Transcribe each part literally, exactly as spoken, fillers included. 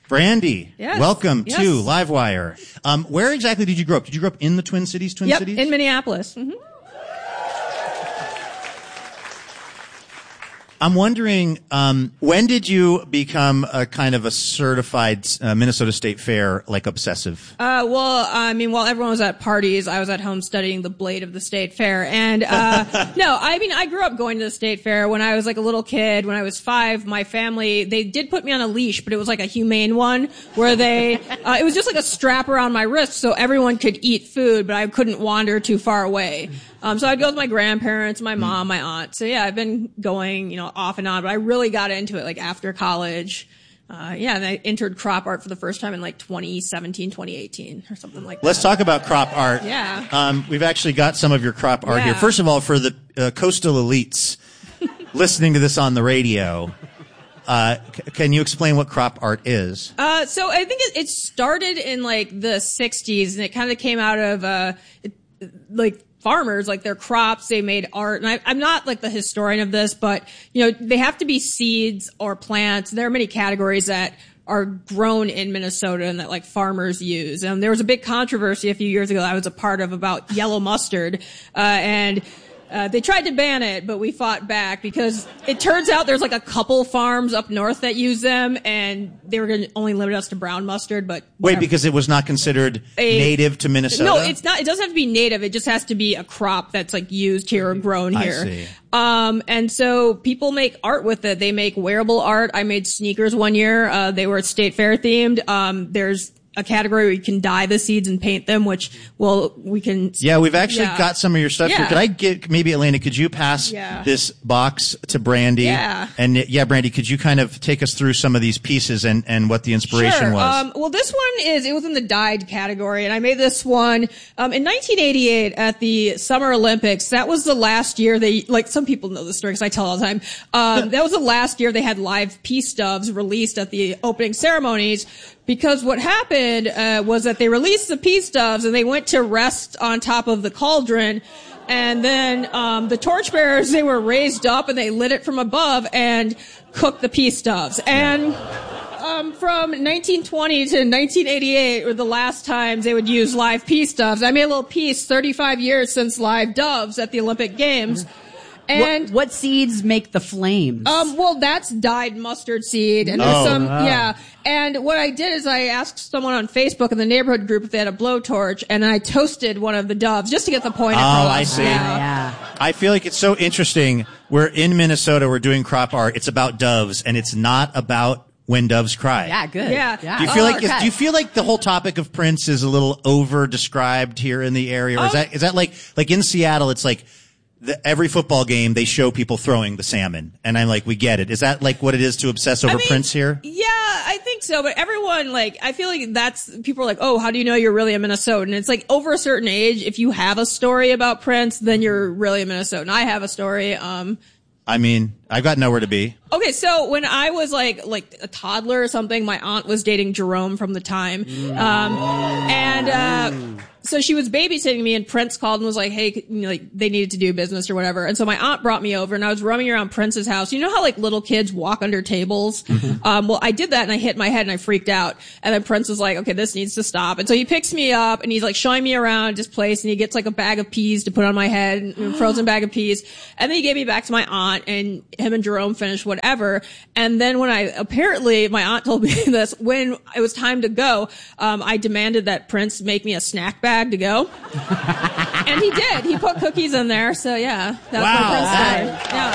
Brandy, yes. welcome yes. to Livewire. Um, where exactly did you grow up? Did you grow up in the Twin Cities? Twin yep, Cities? in Minneapolis. Mm-hmm. I'm wondering, um, when did you become a kind of a certified uh, Minnesota State Fair, like, obsessive? Uh, well, I mean, while everyone was at parties, I was at home studying the blade of the State Fair. And, uh, no, I mean, I grew up going to the State Fair when I was like a little kid. When I was five, my family, they did put me on a leash, but it was like a humane one where they, uh, it was just like a strap around my wrist so everyone could eat food, but I couldn't wander too far away. Um, so I'd go with my grandparents, my mom, my aunt. So yeah, I've been going, you know, off and on, but I really got into it like after college. Uh, yeah, and I entered crop art for the first time in like twenty seventeen, twenty eighteen or something like that. Let's talk about crop art. Yeah. Um, we've actually got some of your crop art yeah. here. First of all, for the uh, coastal elites listening to this on the radio, uh, c- can you explain what crop art is? Uh, so I think it, it started in like the sixties and it kind of came out of, uh, it, like, farmers, like their crops, they made art. And I, I'm not like the historian of this, but, you know, they have to be seeds or plants. There are many categories that are grown in Minnesota and that like farmers use. And there was a big controversy a few years ago that I was a part of about yellow mustard. Uh, and Uh, they tried to ban it, but we fought back because it turns out there's like a couple farms up north that use them, and they were going to only limit us to brown mustard. But wait, because it was not considered a, native to Minnesota? No, it's not. It doesn't have to be native. It just has to be a crop that's like used here or grown here. I see. Um, and so people make art with it. They make wearable art. I made sneakers one year. Uh, they were State Fair themed. Um, there's a category where you can dye the seeds and paint them, which, well, we can. Yeah, we've actually yeah. got some of your stuff yeah. here. Could I get, maybe Elena, could you pass yeah. this box to Brandy? Yeah. And yeah, Brandy, could you kind of take us through some of these pieces and, and what the inspiration sure. was? Um, well, this one is, it was in the dyed category, and I made this one, um, in nineteen eighty-eight at the Summer Olympics. That was the last year they, like, some people know this story because I tell all the time. Um, that was the last year they had live peace doves released at the opening ceremonies. Because what happened uh, was that they released the peace doves and they went to rest on top of the cauldron, and then um, the torchbearers, they were raised up and they lit it from above and cooked the peace doves. And um, from nineteen twenty to nineteen eighty-eight were the last times they would use live peace doves. I made a little piece, thirty-five years since live doves at the Olympic Games. And what, what seeds make the flames? Um, well, that's dyed mustard seed, and there's Oh. some, Oh. yeah. And what I did is I asked someone on Facebook in the neighborhood group if they had a blowtorch, and I toasted one of the doves just to get the point Oh, across. I see. Yeah. yeah. I feel like it's so interesting. We're in Minnesota, we're doing crop art. It's about doves, and it's not about when doves cry. Yeah, good. Yeah. yeah. Do you feel Oh, like okay. do you feel like the whole topic of Prince is a little over described here in the area, or is Um, that is that like like in Seattle? It's like the, every football game they show people throwing the salmon, and I'm like, we get it. Is that like what it is to obsess over I mean, Prince here? Yeah, I think so. But everyone, like, I feel like that's, people are like, oh, how do you know you're really a Minnesotan? It's like over a certain age, if you have a story about Prince, then you're really a Minnesotan. I have a story. Um, I mean, I've got nowhere to be. Okay, so when I was like like a toddler or something, my aunt was dating Jerome from the time, um, and uh, so she was babysitting me, and Prince called and was like, "Hey, you know, like they needed to do business or whatever." And so my aunt brought me over, and I was roaming around Prince's house. You know how like little kids walk under tables? Mm-hmm. Um, well, I did that, and I hit my head, and I freaked out. And then Prince was like, "Okay, this needs to stop." And so he picks me up, and he's like showing me around this place, and he gets like a bag of peas to put on my head, a frozen bag of peas, and then he gave me back to my aunt, and him and Jerome finished whatever. And then when I, apparently my aunt told me this, when it was time to go, um, I demanded that Prince make me a snack bag to go. And he did. He put cookies in there. So yeah, that's Wow. my Prince story.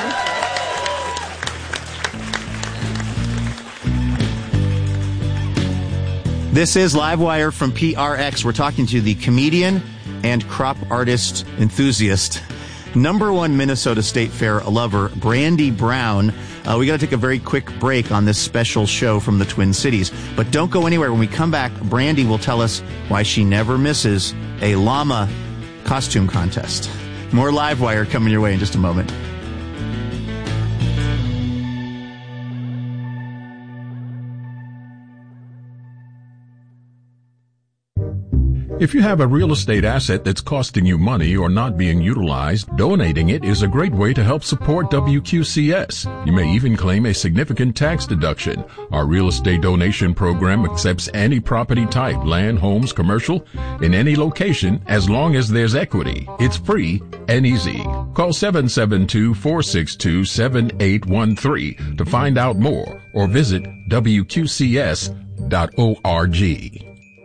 Yeah. This is Livewire from P R X. We're talking to the comedian and crop artist enthusiast, number one Minnesota State Fair lover, Brandy Brown. Uh, we got to take a very quick break on this special show from the Twin Cities. But don't go anywhere. When we come back, Brandy will tell us why she never misses a llama costume contest. More Livewire coming your way in just a moment. If you have a real estate asset that's costing you money or not being utilized, donating it is a great way to help support W Q C S. You may even claim a significant tax deduction. Our real estate donation program accepts any property type, land, homes, commercial, in any location, as long as there's equity. It's free and easy. Call seven seven two, four six two, seven eight one three to find out more or visit W Q C S dot org.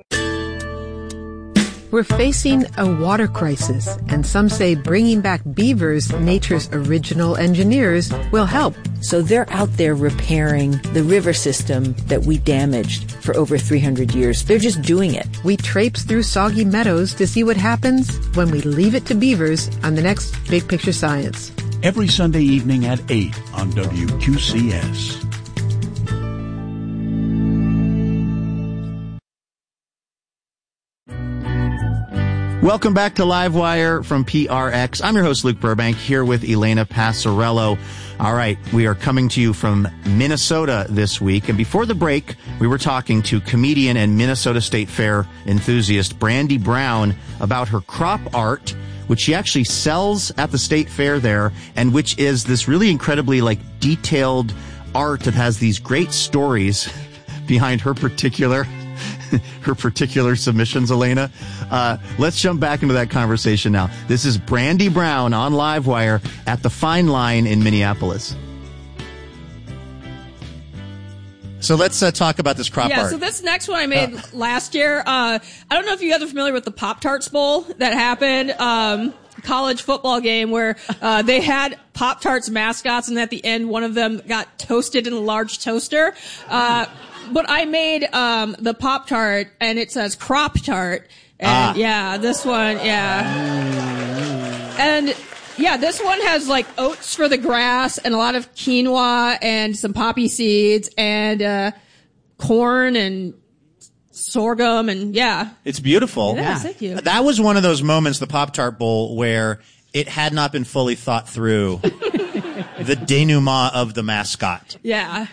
We're facing a water crisis, and some say bringing back beavers, nature's original engineers, will help. So they're out there repairing the river system that we damaged for over three hundred years. They're just doing it. We traipse through soggy meadows to see what happens when we leave it to beavers on the next Big Picture Science. Every Sunday evening at eight on W Q C S. Welcome back to Livewire from P R X. I'm your host, Luke Burbank, here with Elena Passarello. All right, we are coming to you from Minnesota this week. And before the break, we were talking to comedian and Minnesota State Fair enthusiast Brandy Brown about her crop art, which she actually sells at the State Fair there, and which is this really incredibly, like, detailed art that has these great stories behind her particular her particular submissions, Elena. Uh, let's jump back into that conversation now. This is Brandy Brown on Livewire at the Fine Line in Minneapolis. So let's uh, talk about this crop yeah, art. So this next one I made uh. last year. Uh, I don't know if you guys are familiar with the Pop-Tarts Bowl that happened. Um, college football game where uh, they had Pop-Tarts mascots, and at the end, one of them got toasted in a large toaster. Uh, but I made um, the Pop-Tart, and it says Crop Tart. And ah. yeah, this one, yeah. And yeah, this one has like oats for the grass and a lot of quinoa and some poppy seeds and uh, corn and sorghum, and yeah. It's beautiful. It is, thank you. That was one of those moments, the Pop-Tart Bowl, where it had not been fully thought through. The denouement of the mascot. Yeah.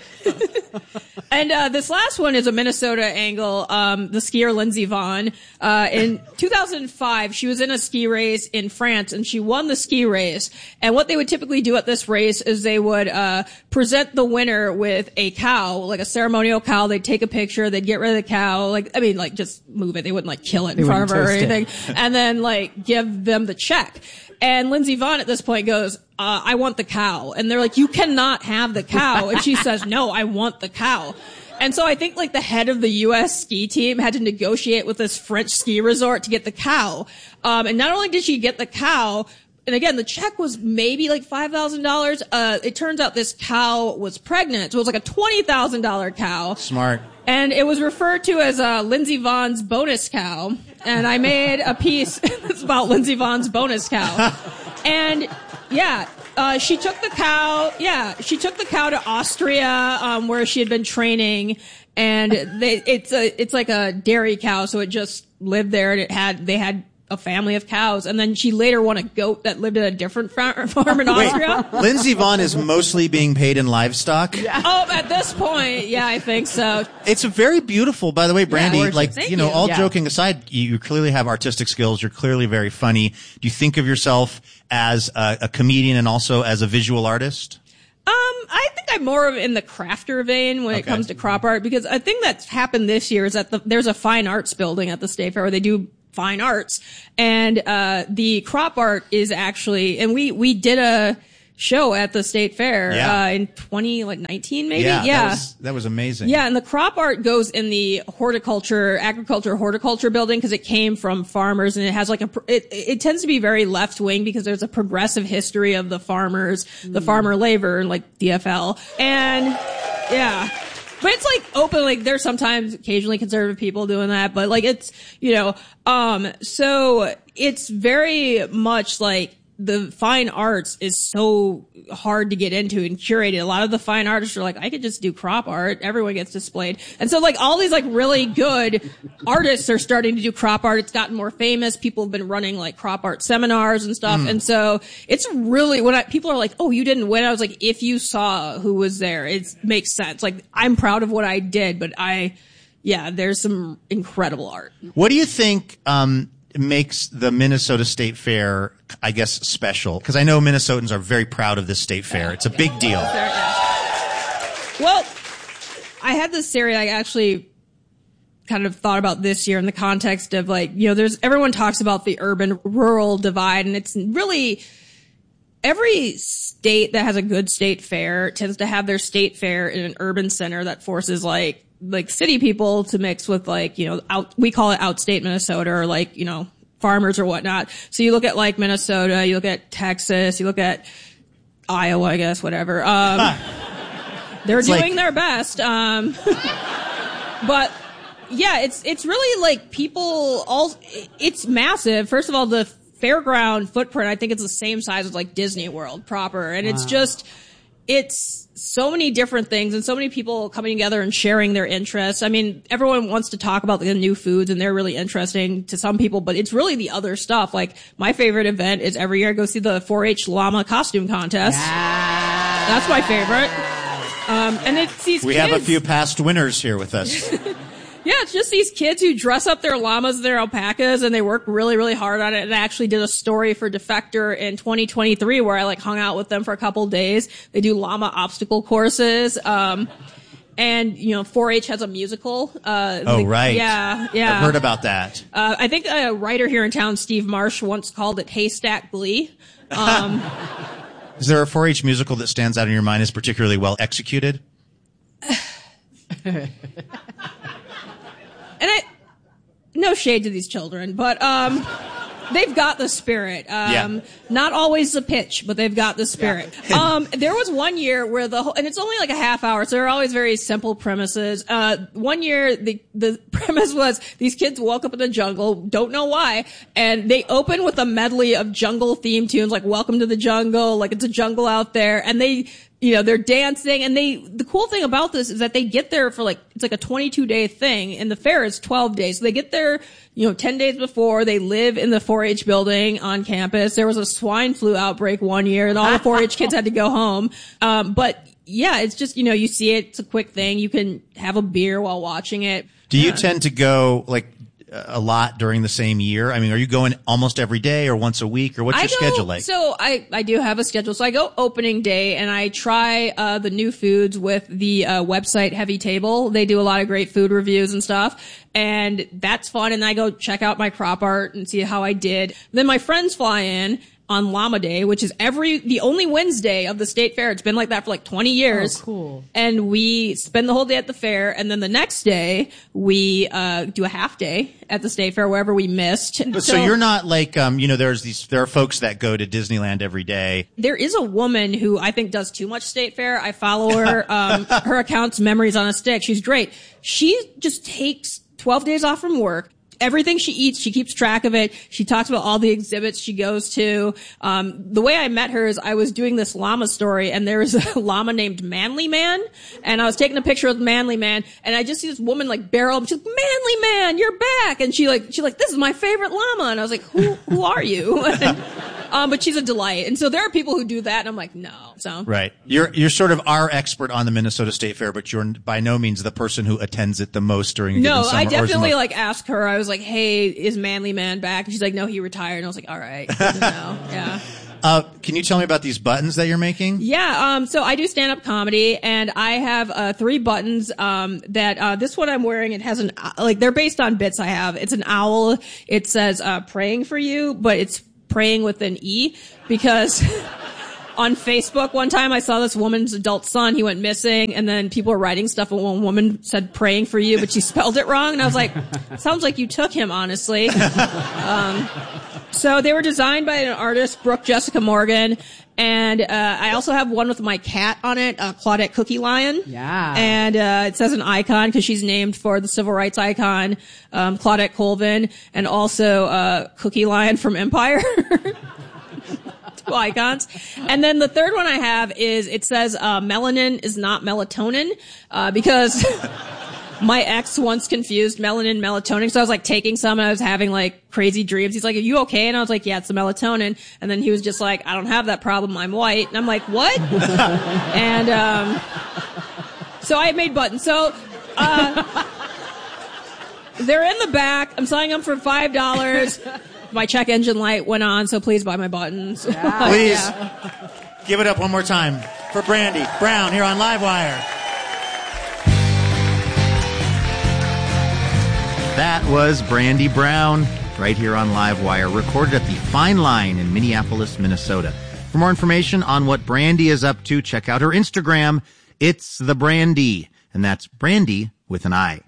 And uh, this last one is a Minnesota angle. Um, the skier Lindsey Vonn. Uh, in two thousand five, she was in a ski race in France, and she won the ski race. And what they would typically do at this race is they would uh, present the winner with a cow, like a ceremonial cow. They'd take a picture, they'd get rid of the cow, like I mean, like just move it. They wouldn't like kill it in they front of her or anything, it. And then like give them the check. And Lindsey Vonn at this point goes, uh, I want the cow. And they're like, you cannot have the cow. And she says, no, I want the cow. And so I think like the head of the U S ski team had to negotiate with this French ski resort to get the cow. Um, and not only did she get the cow, and again, the check was maybe like five thousand dollars. Uh, it turns out this cow was pregnant. So it was like a twenty thousand dollars cow. Smart. And it was referred to as uh, Lindsey Vonn's bonus cow. And I made a piece that's about Lindsey Vonn's bonus cow. And yeah, uh, she took the cow, yeah, she took the cow to Austria, um, where she had been training. And they, it's a, it's like a dairy cow. So it just lived there, and it had, they had a family of cows. And then she later won a goat that lived in a different farm, farm in Austria. Wait, Lindsey Vonn is mostly being paid in livestock? Yeah. Oh, at this point, yeah, I think so. It's a very beautiful, by the way, Brandy, yeah, like, Thank you know, you. all yeah. joking aside, you, you clearly have artistic skills. You're clearly very funny. Do you think of yourself as a, a comedian and also as a visual artist? Um, I think I'm more of in the crafter vein when okay. it comes to crop art, because I think that's happened this year is that the, there's a fine arts building at the State Fair where they do fine arts, and uh the crop art is actually, and we we did a show at the State Fair yeah. uh in twenty nineteen maybe. Yeah, yeah. That was, that was amazing. Yeah, and the crop art goes in the horticulture, agriculture, horticulture building because it came from farmers, and it has like a, it, it tends to be very left wing because there's a progressive history of the farmers, mm. the farmer labor, and like D F L. And yeah. But it's like open, like there's sometimes occasionally conservative people doing that, but like it's, you know, um, so it's very much like the fine arts is so hard to get into and curated. A lot of the fine artists are like, I could just do crop art. Everyone gets displayed. And so like all these like really good artists are starting to do crop art. It's gotten more famous. People have been running like crop art seminars and stuff. Mm. And so it's really, when I, people are like, oh, you didn't win. I was like, if you saw who was there, it makes sense. Like I'm proud of what I did, but I, yeah, there's some incredible art. What do you think um, makes the Minnesota State Fair, I guess, special? Because I know Minnesotans are very proud of this state fair. It's a big deal. Well, I had this theory I actually kind of thought about this year in the context of like, you know, there's everyone talks about the urban rural divide, and it's really every state that has a good state fair tends to have their state fair in an urban center that forces like like city people to mix with like, you know, out, we call it outstate Minnesota, or like, you know, farmers or whatnot. So you look at like Minnesota, you look at Texas, you look at Iowa, I guess, whatever. Um, they're it's doing like- their best. Um, but yeah, it's, it's really like people all, it's massive. First of all, the fairground footprint, I think it's the same size as like Disney World proper. And wow. it's just, it's so many different things and so many people coming together and sharing their interests. I mean, everyone wants to talk about the new foods and they're really interesting to some people, but it's really the other stuff. Like my favorite event is every year I go see the four H llama costume contest. Yeah. That's my favorite. Um, and it's these We kids. have a few past winners here with us. Yeah, it's just these kids who dress up their llamas, their alpacas, and they work really, really hard on it. And I actually did a story for Defector in twenty twenty-three where I like hung out with them for a couple days. They do llama obstacle courses. Um, and, you know, four H has a musical. Uh, oh, the, right. Yeah, yeah. I've heard about that. Uh, I think a writer here in town, Steve Marsh, once called it Haystack Glee. Um, Is there a four H musical that stands out in your mind as particularly well executed? And I, no shade to these children, but, um, they've got the spirit. Um, yeah. Not always the pitch, but they've got the spirit. Yeah. um, there was one year where the whole, and it's only like a half hour, so they're always very simple premises. Uh, one year, the, the premise was these kids woke up in the jungle, don't know why, and they open with a medley of jungle theme tunes, like Welcome to the Jungle, like it's a jungle out there, and they, you know, they're dancing, and they, the cool thing about this is that they get there for like, it's like a twenty-two day thing, and the fair is twelve days. So they get there, you know, ten days before, they live in the four H building on campus. There was a swine flu outbreak one year, and all the four H kids had to go home. Um, but yeah, it's just, you know, you see it, it's a quick thing. You can have a beer while watching it. Do you yeah. tend to go like a lot during the same year? I mean, are you going almost every day or once a week, or what's I your go, schedule like? So I, I do have a schedule. So I go opening day and I try, uh, the new foods with the, uh, website Heavy Table. They do a lot of great food reviews and stuff. And that's fun. And I go check out my crop art and see how I did. Then my friends fly in on Llama Day, which is every, the only Wednesday of the state fair. It's been like that for like twenty years. Oh, cool. And we spend the whole day at the fair. And then the next day we, uh, do a half day at the state fair wherever we missed. So, so you're not like, um, you know, there's these, there are folks that go to Disneyland every day. There is a woman who I think does too much state fair. I follow her. Um, her account's Memories on a Stick. She's great. She just takes twelve days off from work. Everything she eats, she keeps track of it. She talks about all the exhibits she goes to. Um, the way I met her is I was doing this llama story, and there was a llama named Manly Man, and I was taking a picture of Manly Man, and I just see this woman like barrel up. She's like, "Manly Man, you're back!" And she like, she's like, "This is my favorite llama," and I was like, "Who, who are you?" and, um, but she's a delight, and so there are people who do that, and I'm like, no. So right, you're you're sort of our expert on the Minnesota State Fair, but you're by no means the person who attends it the most during a no. given summer. I definitely most- like asked her. I was like, "Hey, is Manly Man back?" And she's like, "No, he retired." And I was like, "All right, good to know." Yeah. Uh, can you tell me about these buttons that you're making? Yeah, um, so I do stand-up comedy, and I have, uh, three buttons, um, that, uh, this one I'm wearing, it has an, like, they're based on bits I have. It's an owl. It says, uh, praying for you, but it's praying with an E, because on Facebook one time I saw this woman's adult son, he went missing, and then people were writing stuff, and one woman said praying for you, but she spelled it wrong, and I was like, sounds like you took him, honestly. Um, so they were designed by an artist, Brooke Jessica Morgan, and uh I also have one with my cat on it, uh, Claudette Cookie Lion. Yeah. And uh it says an icon because she's named for the civil rights icon, um, Claudette Colvin, and also uh Cookie Lion from Empire. Two icons. And then the third one I have is, it says, uh, melanin is not melatonin, uh, because my ex once confused melanin and melatonin. So I was like taking some and I was having like crazy dreams. He's like, "Are you okay?" And I was like, "Yeah, it's the melatonin." And then he was just like, "I don't have that problem. I'm white." And I'm like, "What?" and, um, so I made buttons. So, uh, They're in the back. I'm selling them for five dollars. My check engine light went on, so please buy my buttons. Yeah. Please. Yeah. Give it up one more time for Brandy Brown here on Livewire. That was Brandy Brown right here on Livewire, recorded at the Fine Line in Minneapolis, Minnesota. For more information on what Brandy is up to, check out her Instagram. It's the Brandy, and that's Brandy with an I.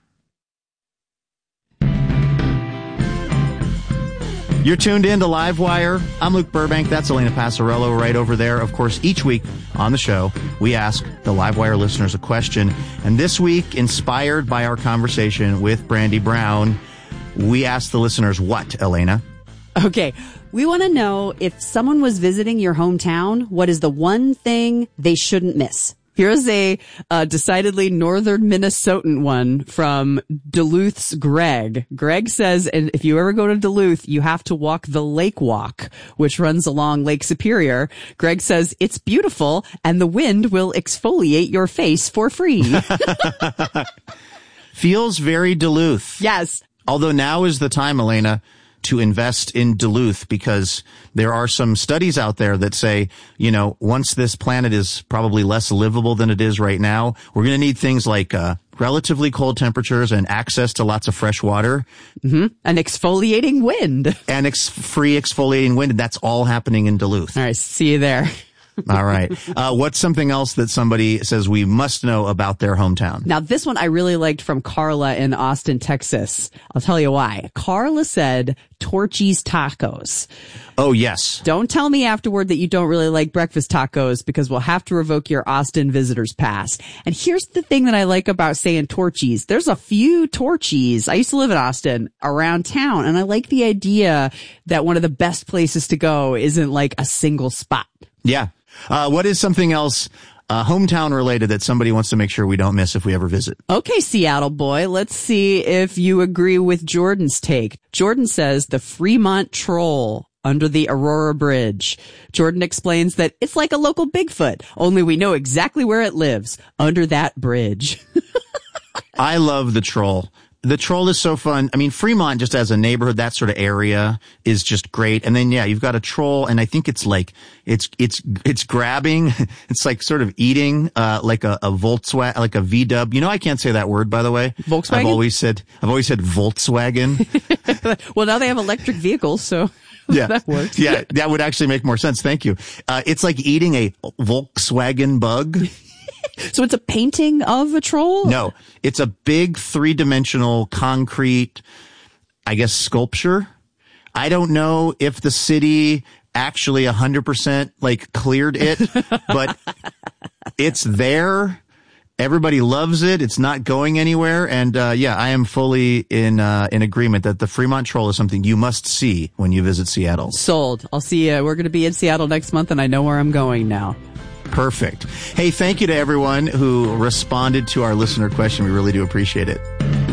You're tuned in to Livewire. I'm Luke Burbank. That's Elena Passarello right over there. Of course, each week on the show, we ask the Livewire listeners a question. And this week, inspired by our conversation with Brandy Brown, we asked the listeners what, Elena? Okay. We want to know, if someone was visiting your hometown, what is the one thing they shouldn't miss? Here's a uh, decidedly northern Minnesotan one from Duluth's Greg. Greg says, and if you ever go to Duluth, you have to walk the Lake Walk, which runs along Lake Superior. Greg says, it's beautiful, and the wind will exfoliate your face for free. Feels very Duluth. Yes. Although now is the time, Elena, to invest in Duluth, because there are some studies out there that say, you know, once this planet is probably less livable than it is right now, we're going to need things like uh, relatively cold temperatures and access to lots of fresh water. Mm-hmm. An exfoliating wind. And ex- free exfoliating wind. And that's all happening in Duluth. All right. See you there. All right. Uh, what's something else that somebody says we must know about their hometown? Now, this one I really liked from Carla in Austin, Texas. I'll tell you why. Carla said Torchy's Tacos. Oh, yes. Don't tell me afterward that you don't really like breakfast tacos, because we'll have to revoke your Austin visitor's pass. And here's the thing that I like about saying Torchy's. There's a few Torchy's. I used to live in Austin around town, and I like the idea that one of the best places to go isn't like a single spot. Yeah. Uh, what is something else uh, hometown related that somebody wants to make sure we don't miss if we ever visit? Okay, Seattle boy, let's see if you agree with Jordan's take. Jordan says the Fremont Troll under the Aurora Bridge. Jordan explains that it's like a local Bigfoot, only we know exactly where it lives, under that bridge. I love the Troll. The Troll is so fun. I mean, Fremont, just as a neighborhood, that sort of area is just great. And then, yeah, you've got a troll, and I think it's like, it's, it's, it's grabbing. It's like sort of eating, uh, like a, a Volkswagen, like a V-dub. You know, I can't say that word, by the way. Volkswagen? I've always said, I've always said Volkswagen. Well, now they have electric vehicles, so yeah, that works. Yeah, that would actually make more sense. Thank you. Uh, it's like eating a Volkswagen bug. So it's a painting of a troll? No, it's a big three-dimensional concrete, I guess, sculpture. I don't know if the city actually one hundred percent like cleared it, but it's there. Everybody loves it. It's not going anywhere. And, uh, yeah, I am fully in, uh, in agreement that the Fremont Troll is something you must see when you visit Seattle. Sold. I'll see you. We're going to be in Seattle next month, and I know where I'm going now. Perfect. Hey, thank you to everyone who responded to our listener question. We really do appreciate it.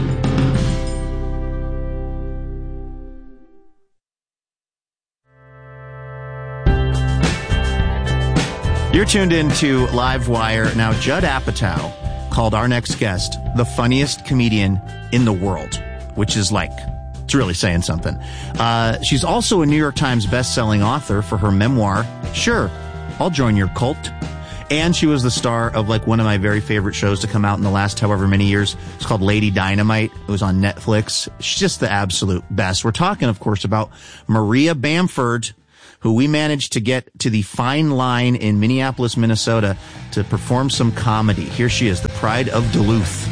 You're tuned in to Livewire. Now, Judd Apatow called our next guest the funniest comedian in the world, which is like, it's really saying something. Uh, she's also a New York Times bestselling author for her memoir, Sure, I'll Join Your Cult. And she was the star of like one of my very favorite shows to come out in the last however many years. It's called Lady Dynamite. It was on Netflix. She's just the absolute best. We're talking, of course, about Maria Bamford, who we managed to get to the Fine Line in Minneapolis, Minnesota to perform some comedy. Here she is, the pride of Duluth.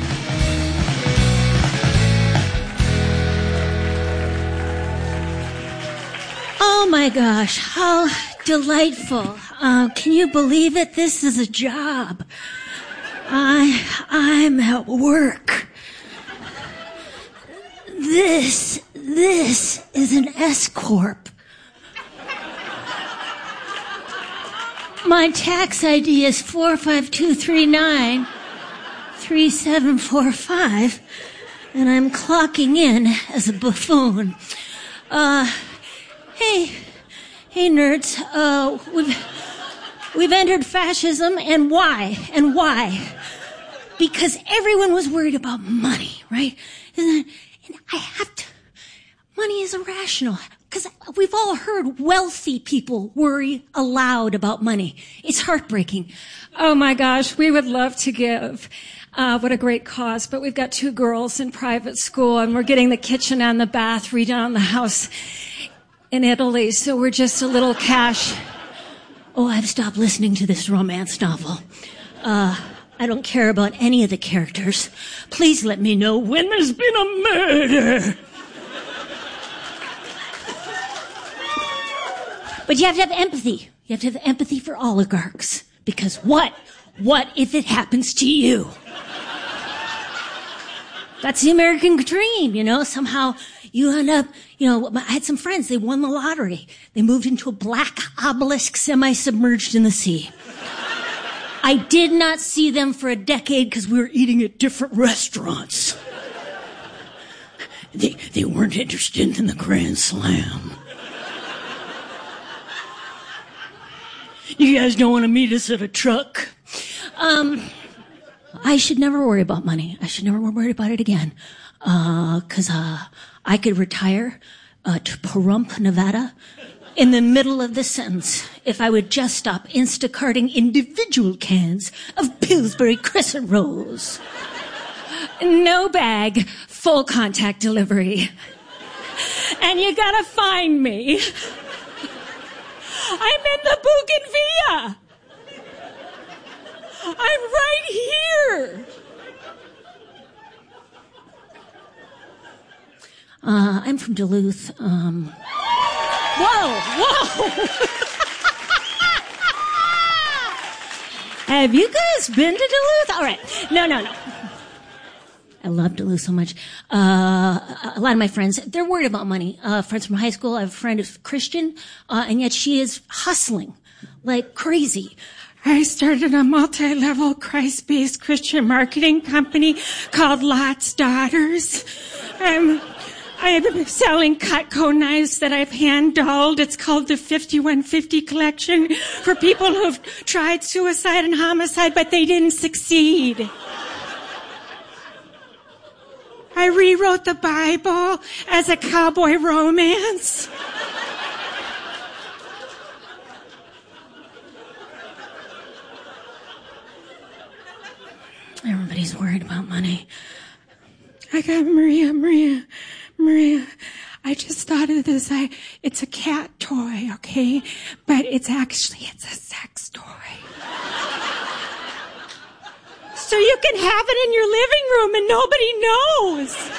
Oh my gosh, how delightful. Uh, can you believe it? This is a job. I, I'm at work. This, this is an S-Corp. My tax I D is four five two three nine three seven four five, and I'm clocking in as a buffoon. Uh, hey, hey nerds, uh, we've, we've entered fascism, and why, and why? because everyone was worried about money, right? And, then, and I have to, money is irrational. Because we've all heard wealthy people worry aloud about money. It's heartbreaking. Oh my gosh, we would love to give. Uh, what a great cause. But we've got two girls in private school and we're getting the kitchen and the bath redone on the house in Italy. So we're just a little cash. Oh, I've stopped listening to this romance novel. Uh, I don't care about any of the characters. Please let me know when there's been a murder. But you have to have empathy. You have to have empathy for oligarchs. Because what? What if it happens to you? That's the American dream, you know? Somehow you end up, you know, I had some friends, they won the lottery. They moved into a black obelisk semi-submerged in the sea. I did not see them for a decade because we were eating at different restaurants. They, they weren't interested in the Grand Slam. You guys don't want to meet us at a truck? Um, I should never worry about money. I should never worry about it again. Uh, cause, uh, I could retire, uh, to Pahrump, Nevada in the middle of the sentence if I would just stop Instacarting individual cans of Pillsbury Crescent Rolls. No bag, full contact delivery. And you gotta find me. I'm in the Bougainvillea. I'm right here. Uh, I'm from Duluth. Um, whoa, whoa. Have you guys been to Duluth? All right. No, no, no. I love Duluth so much. Uh, a lot of my friends, they're worried about money. Uh, friends from high school, I have a friend who's Christian, uh, and yet she is hustling like crazy. I started a multi-level Christ-based Christian marketing company called Lot's Daughters. I'm, I'm selling Cutco knives that I've hand-dulled. It's called the fifty-one fifty collection for people who've tried suicide and homicide, but they didn't succeed. I rewrote the Bible as a cowboy romance. Everybody's worried about money. I got Maria, Maria, Maria. I just thought of this. I, it's a cat toy, okay? But it's actually, it's a sex toy. So you can have it in your living room and nobody knows.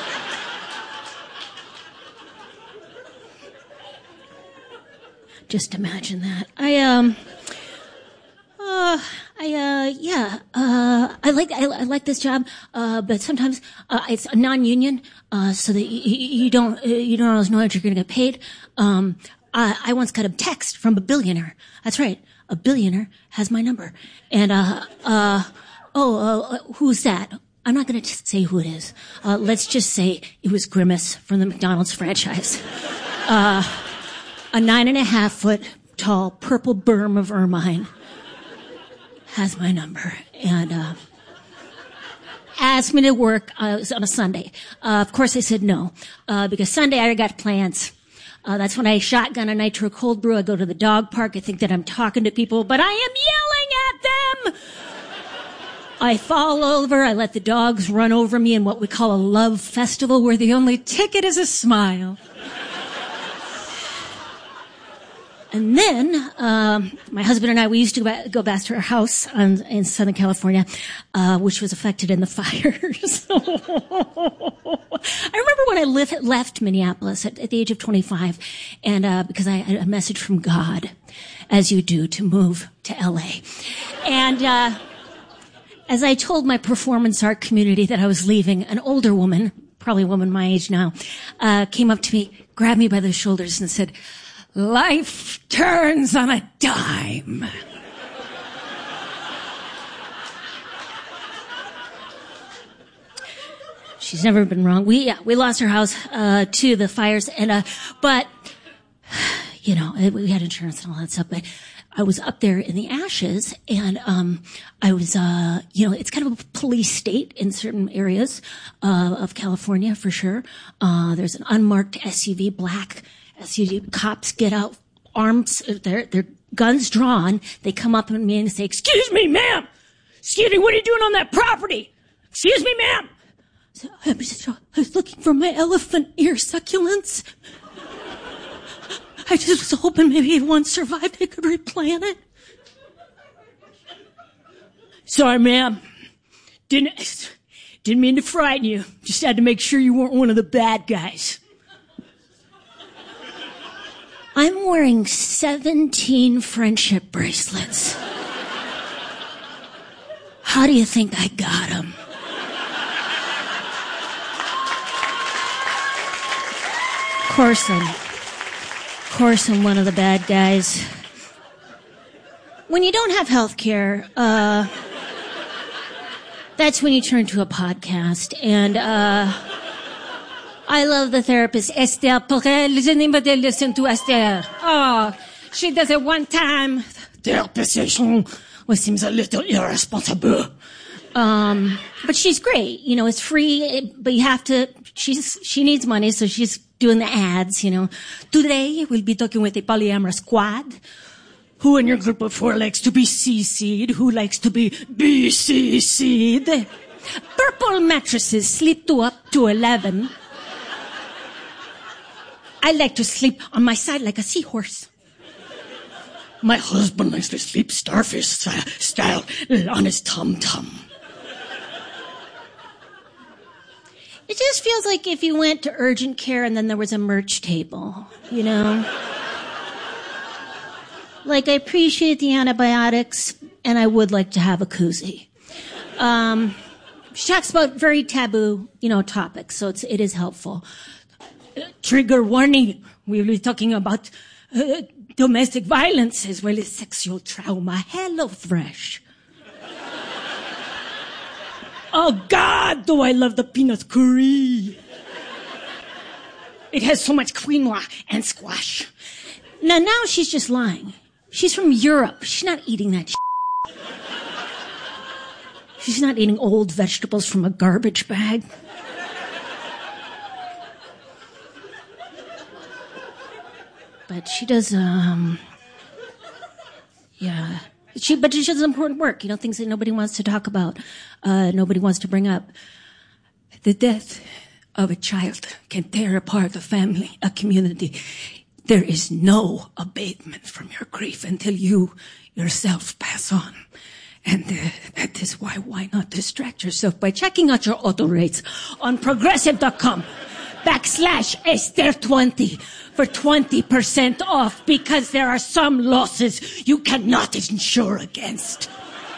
Just imagine that. I, um, uh, I, uh, yeah, uh, I like, I, I like this job, uh, but sometimes, uh, it's a non-union, uh, so that you, you don't, you don't always know that you're gonna get paid. Um, I, I once got a text from a billionaire. That's right. A billionaire has my number. And, uh, uh, oh, uh, who's that? I'm not going to say who it is. Uh, let's just say it was Grimace from the McDonald's franchise. Uh, a nine and a half foot tall purple berm of ermine has my number and, uh, asked me to work uh, on a Sunday. Uh, of course I said no, uh, because Sunday I got plans. Uh, that's when I shotgun a nitro cold brew. I go to the dog park. I think that I'm talking to people, but I am yelling at them. I fall over. I let the dogs run over me in what we call a love festival where the only ticket is a smile. And then, um, my husband and I, we used to go, go back to our house on, in Southern California, uh, which was affected in the fires. I remember when I left, left Minneapolis at, at the age of twenty-five, and, uh, because I had a message from God, as you do, to move to L A. And, uh, as I told my performance art community that I was leaving, an older woman, probably a woman my age now, uh, came up to me, grabbed me by the shoulders and said, "Life turns on a dime." She's never been wrong. We, yeah, we lost our house, uh, to the fires and, uh, but, you know, we had insurance and all that stuff, but I was up there in the ashes, and um, I was, uh, you know, it's kind of a police state in certain areas uh, of California for sure. Uh, there's an unmarked S U V, black S U V. Cops get out, arms, their their guns drawn. They come up to me and say, "Excuse me, ma'am. Excuse me, what are you doing on that property? Excuse me, ma'am." So I was, I was looking for my elephant ear succulents. I just was hoping maybe if one survived, I could replant it. Sorry, ma'am. Didn't, didn't mean to frighten you. Just had to make sure you weren't one of the bad guys. I'm wearing seventeen friendship bracelets. How do you think I got them? Of course I'm... Of course, I'm one of the bad guys. When you don't have health care, uh, that's when you turn to a podcast. And, uh, I love the therapist, Esther Perel. Does anybody listen to Esther? Oh, she does it one time. Therapist session, which seems a little irresponsible. Um, but she's great. You know, it's free, but you have to, she's, she needs money, so she's doing the ads, you know. Today, we'll be talking with a polyamorous squad. Who in your group of four likes to be C C'd? Who likes to be B C C'd? Purple mattresses sleep to up to eleven. I like to sleep on my side like a seahorse. My husband likes to sleep starfish style on his tum-tum. It just feels like if you went to urgent care and then there was a merch table, you know? Like, I appreciate the antibiotics, and I would like to have a koozie. Um, she talks about very taboo, you know, topics, so it's, it is helpful. Uh, trigger warning. We'll be talking about uh, domestic violence as well as sexual trauma. Hello, Fresh. Oh, God, do I love the peanut curry. It has so much quinoa and squash. Now, now she's just lying. She's from Europe. She's not eating that shit. She's not eating old vegetables from a garbage bag. But she does, um... yeah... She, but she does important work, you know, things that nobody wants to talk about, uh, nobody wants to bring up. The death of a child can tear apart a family, a community. There is no abatement from your grief until you yourself pass on. And uh, that is why, why not distract yourself by checking out your auto rates on progressive.com backslash Esther twenty for twenty percent off, because there are some losses you cannot insure against.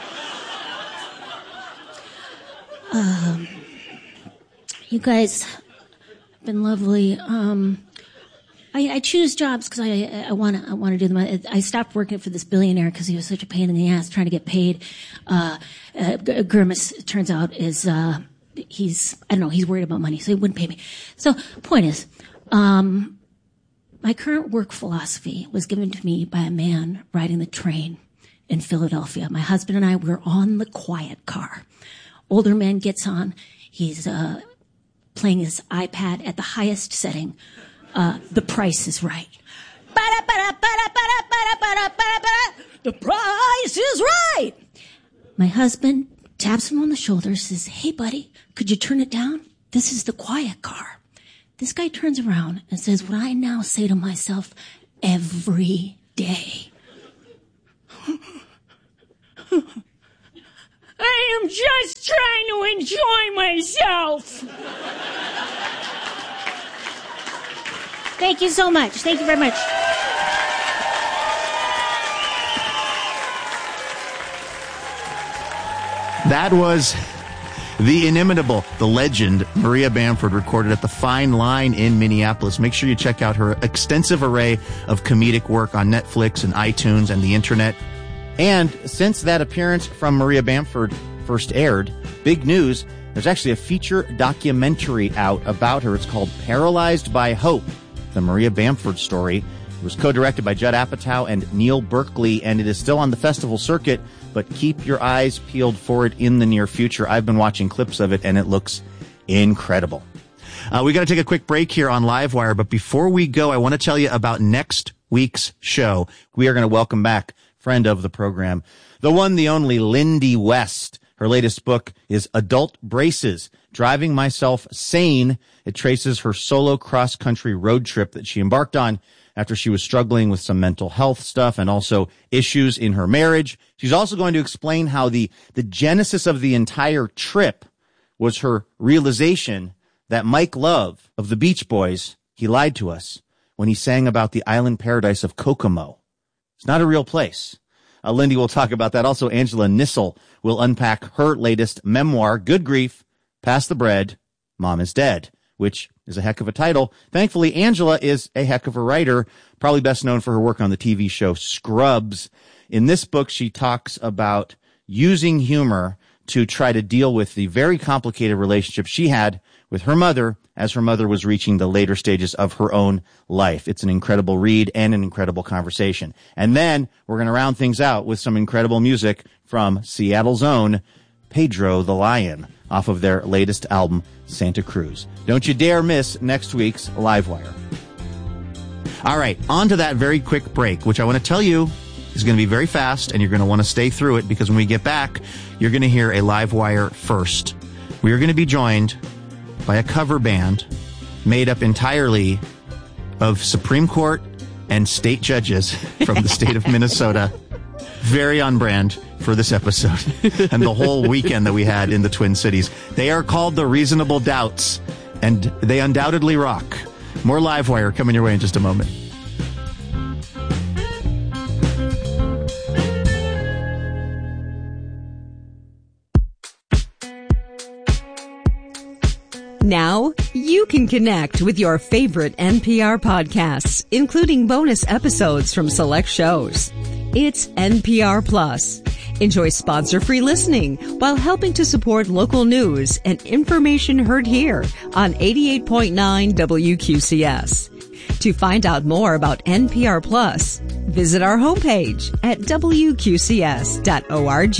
Um, you guys have been lovely. Um, I, I choose jobs because I I want to I want to do them. I, I stopped working for this billionaire because he was such a pain in the ass trying to get paid. Uh, uh, Grimace, it turns out, is uh, he's I don't know he's worried about money, so he wouldn't pay me. So point is, um, my current work philosophy was given to me by a man riding the train in Philadelphia. My husband and I were on the quiet car. Older man gets on. He's uh, playing his iPad at the highest setting. Uh, the price is right. The price is right. My husband taps him on the shoulder, says, "Hey, buddy, could you turn it down? This is the quiet car." This guy turns around and says what I now say to myself every day. I am just trying to enjoy myself. Thank you so much. Thank you very much. That was the inimitable, the legend, Maria Bamford, recorded at the Fine Line in Minneapolis. Make sure you check out her extensive array of comedic work on Netflix and iTunes and the internet. And since that appearance from Maria Bamford first aired, big news, there's actually a feature documentary out about her. It's called Paralyzed by Hope, the Maria Bamford story. It was co-directed by Judd Apatow and Neil Berkeley, and it is still on the festival circuit, but keep your eyes peeled for it in the near future. I've been watching clips of it, and it looks incredible. Uh, we got to take a quick break here on Livewire, but before we go, I want to tell you about next week's show. We are going to welcome back friend of the program, the one, the only Lindy West. Her latest book is Adult Braces, Driving Myself Sane. It traces her solo cross-country road trip that she embarked on after she was struggling with some mental health stuff and also issues in her marriage. She's also going to explain how the, the genesis of the entire trip was her realization that Mike Love of the Beach Boys, he lied to us when he sang about the island paradise of Kokomo. It's not a real place. Uh, Lindy will talk about that. Also, Angela Nissel will unpack her latest memoir, Good Grief, Pass the Bread, Mom is Dead, which is a heck of a title. Thankfully, Angela is a heck of a writer, probably best known for her work on the T V show Scrubs. In this book, she talks about using humor to try to deal with the very complicated relationship she had with her mother as her mother was reaching the later stages of her own life. It's an incredible read and an incredible conversation. And then we're going to round things out with some incredible music from Seattle's own Pedro the Lion off of their latest album, Santa Cruz. Don't you dare miss next week's Livewire. All right, on to that very quick break, which I want to tell you is going to be very fast, and you're going to want to stay through it because when we get back, you're going to hear a Livewire first. We are going to be joined by a cover band made up entirely of Supreme Court and state judges from the state of Minnesota. Very on brand for this episode and the whole weekend that we had in the Twin Cities. They are called the Reasonable Doubts, and they undoubtedly rock. More Livewire coming your way in just a moment. Now, you can connect with your favorite N P R podcasts, including bonus episodes from select shows. It's N P R Plus. Enjoy sponsor-free listening while helping to support local news and information heard here on eighty-eight point nine W Q C S. To find out more about N P R Plus, visit our homepage at W Q C S dot org.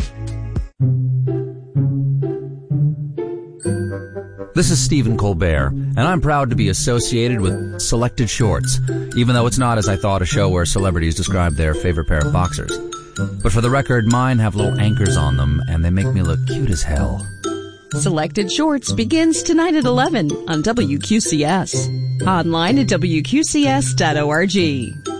This is Stephen Colbert, and I'm proud to be associated with Selected Shorts, even though it's not, as I thought, a show where celebrities describe their favorite pair of boxers. But for the record, mine have little anchors on them, and they make me look cute as hell. Selected Shorts begins tonight at eleven on W Q C S. Online at W Q C S dot org.